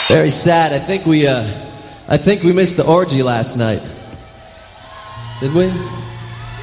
Very sad. I think we missed the orgy last night. Did we?